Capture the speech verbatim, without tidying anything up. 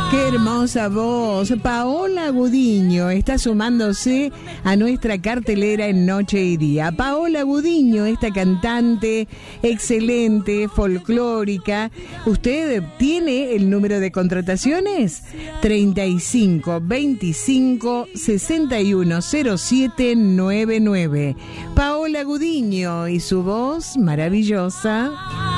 Qué hermosa voz. Paola Gudiño está sumándose a nuestra cartelera en Noche y Día. Paola Gudiño, esta cantante excelente, folclórica. ¿Usted tiene el número de contrataciones? treinta y cinco veinticinco sesenta y uno cero siete noventa y nueve. Paola Gudiño y su voz maravillosa.